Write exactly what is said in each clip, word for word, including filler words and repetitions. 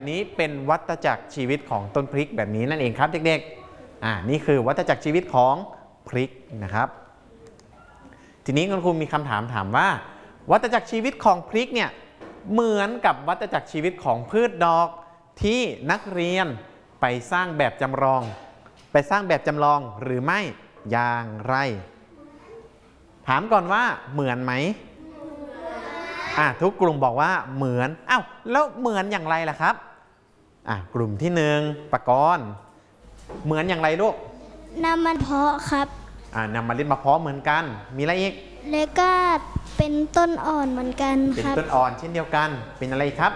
นี้เป็นวัฏจักรชีวิตของต้นพริกแบบนี้นั่นเองครับเด็กๆอ่านี่คือวัฏจักรชีวิตของพริกนะครับทีนี้คุณครูมีคำถามถามว่าวัฏจักรชีวิตของพริกเนี่ยเหมือนกับวัฏจักรชีวิตของพืชดอกที่นักเรียนไปสร้างแบบจำลองไปสร้างแบบจำลองหรือไม่อย่างไรถามก่อนว่าเหมือนไหมอ่ะทุกกลุ่มบอกว่าเหมือนอ้าวแล้วเหมือนอย่างไรล่ะครับอ่ะกลุ่มที่หนึ่งปกรณ์เหมือนอย่างไรลูกนำมันเพาะครับอ่านำเมล็ดมาเพาะเหมือนกันมีอะไรอีกแล้วก็เป็นต้นอ่อนเหมือนกันครับเป็นต้นอ่อนเช่นเดียวกันเป็นอะไรครับ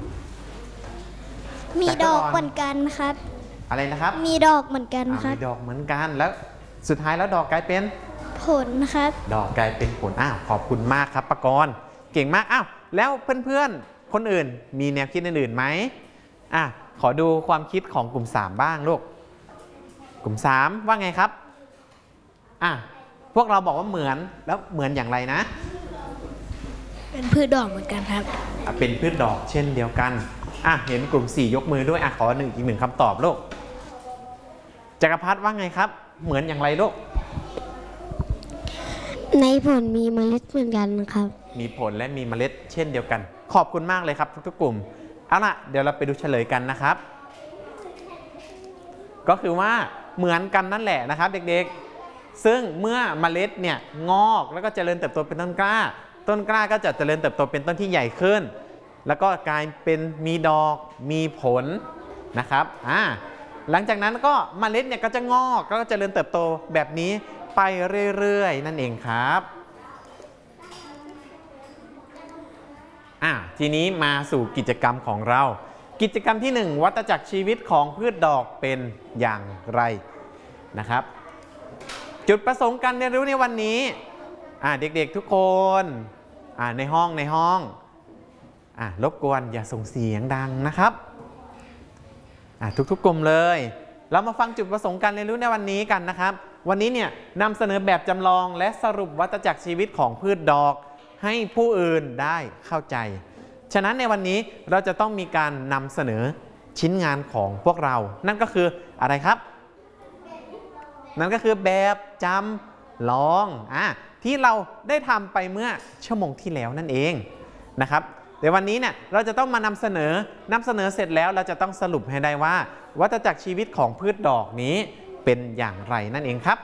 มีดอกเหมือนกันครับอะไรนะครับมีดอกเหมือนกันครับมีดอกเหมือนกันแล้วสุดท้ายแล้วดอกกลายเป็นผลครับดอกกลายเป็นผลอ้าวขอบคุณมากครับปกรณ์เก่งมากอ้าวแล้วเพื่อนๆคนอื่นมีแนวคิดอื่นๆไหมอ่ะขอดูความคิดของกลุ่มสามบ้างลูกกลุ่มสามว่าไงครับอ่ะพวกเราบอกว่าเหมือนแล้วเหมือนอย่างไรนะเป็นพืชดอกเหมือนกันครับเป็นพืชดอกเช่นเดียวกันอ่ะเห็นกลุ่มสี่ยกมือด้วยอ่ะขอหนึ่งอีกหนึ่งคำตอบลูกจักรพัฒน์ว่าไงครับเหมือนอย่างไรลูกในผลมีเมล็ดเหมือนกันครับมีผลและมีเมล็ดเช่นเดียวกันขอบคุณมากเลยครับทุกๆกลุ่มเอาล่ะเดี๋ยวเราไปดูเฉลยกันนะครับก็คือว่าเหมือนกันนั่นแหละนะครับเด็กๆซึ่งเมื่อเมล็ดเนี่ยงอกแล้วก็เจริญเติบโตเป็นต้นกล้าต้นกล้าก็จะเจริญเติบโตเป็นต้นที่ใหญ่ขึ้นแล้วก็กลายเป็นมีดอกมีผลนะครับอ่าหลังจากนั้นก็เมล็ดเนี่ยก็จะงอกแล้วก็เจริญเติบโตแบบนี้ไปเรื่อยๆนั่นเองครับอ่ะทีนี้มาสู่กิจกรรมของเรากิจกรรมที่หนึ่งวัฏจักรชีวิตของพืชดอกเป็นอย่างไรนะครับจุดประสงค์การเรียนรู้ในวันนี้อ่ะเด็กๆทุกคนอ่ะในห้องในห้องอ่ะรบกวนอย่าส่งเสียงดังนะครับอ่ะทุกๆกลุ่มเลยเรามาฟังจุดประสงค์การเรียนรู้ในวันนี้กันนะครับวันนี้เนี่ยนำเสนอแบบจำลองและสรุปวัฏจักรชีวิตของพืชดอกให้ผู้อื่นได้เข้าใจฉะนั้นในวันนี้เราจะต้องมีการนำเสนอชิ้นงานของพวกเรานั่นก็คืออะไรครับนั่นก็คือแบบจำลองอ่ะที่เราได้ทำไปเมื่อชั่วโมงที่แล้วนั่นเองนะครับในวันนี้เนี่ยเราจะต้องมานำเสนอนำเสนอเสร็จแล้วเราจะต้องสรุปให้ได้ว่าวัฏจักรชีวิตของพืชดอกนี้เป็นอย่างไรนั่นเองครับ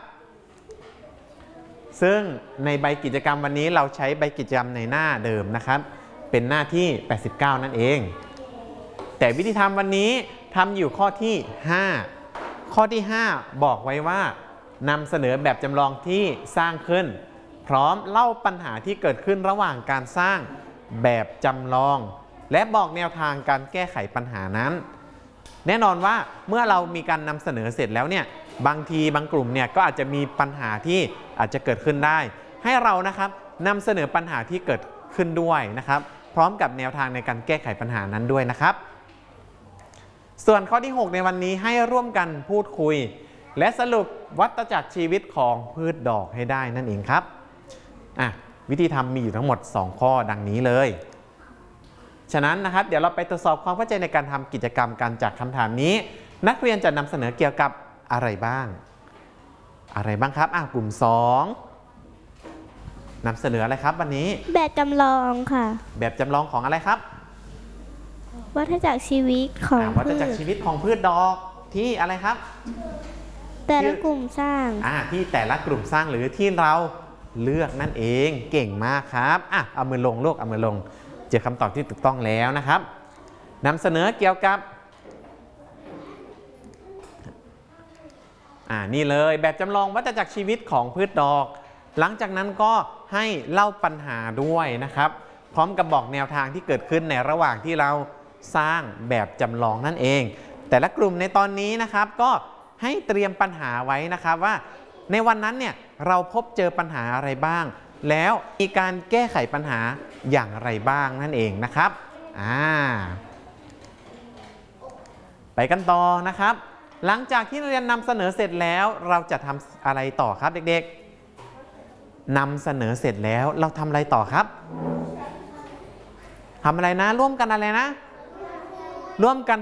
ซึ่งในใบกิจกรรมวันนี้เราใช้ใบกิจกรรมในหน้าเดิมนะครับเป็นหน้าที่แปดสิบเก้านั่นเองแต่วิธีทำวันนี้ทำอยู่ข้อที่ห้าข้อที่ห้าบอกไว้ว่านำเสนอแบบจำลองที่สร้างขึ้นพร้อมเล่าปัญหาที่เกิดขึ้นระหว่างการสร้างแบบจำลองและบอกแนวทางการแก้ไขปัญหานั้นแน่นอนว่าเมื่อเรามีการนำเสนอเสร็จแล้วเนี่ยบางทีบางกลุ่มเนี่ยก็อาจจะมีปัญหาที่อาจจะเกิดขึ้นได้ให้เรานะครับนำเสนอปัญหาที่เกิดขึ้นด้วยนะครับพร้อมกับแนวทางในการแก้ไขปัญหานั้นด้วยนะครับส่วนข้อที่หกในวันนี้ให้ร่วมกันพูดคุยและสรุปวัฏจักรชีวิตของพืชดอกให้ได้นั่นเองครับอ่ะวิธีทำมีอยู่ทั้งหมดสองข้อดังนี้เลยฉะนั้นนะครับเดี๋ยวเราไปตรวจสอบความเข้าใจในการทำกิจกรรมกันจากคำถามนี้นักเรียนจะนำเสนอเกี่ยวกับอะไรบ้างอะไรบ้างครับอ่ะกลุ่มสองนำเสนออะไรครับวันนี้แบบจำลองค่ะแบบจำลองของอะไรครับวัฏจักรชีวิตของวัฏจักรชีวิตของพืชดอกที่อะไรครับแต่ละกลุ่มสร้างอ่าที่แต่ละกลุ่มสร้างหรือที่เราเลือกนั่นเองเก่งมากครับอ่ะเอามือลงลูกเอามือลงเจอคำตอบที่ถูกต้องแล้วนะครับนำเสนอเกี่ยวกับอ่านี่เลยแบบจำลองวัฏจักรชีวิตของพืชดอกหลังจากนั้นก็ให้เล่าปัญหาด้วยนะครับพร้อมกับบอกแนวทางที่เกิดขึ้นในระหว่างที่เราสร้างแบบจำลองนั่นเองแต่ละกลุ่มในตอนนี้นะครับก็ให้เตรียมปัญหาไว้นะครับว่าในวันนั้นเนี่ยเราพบเจอปัญหาอะไรบ้างแล้วมีการแก้ไขปัญหาอย่างไรบ้างนั่นเองนะครับอ่าไปกันต่อนะครับหลังจากที่เรียนนำเสนอเสร็จแล้วเราจะทำอะไรต่อครับเด็กๆนำเสนอเสร็จแล้วเราทำอะไรต่อครับทำอะไรนะร่วมกันอะไรนะร่วมกัน